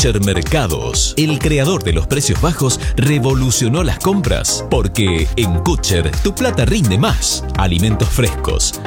Kutcher Mercados, el creador de los precios bajos, revolucionó las compras. Porque en Kutcher tu plata rinde más. Alimentos frescos,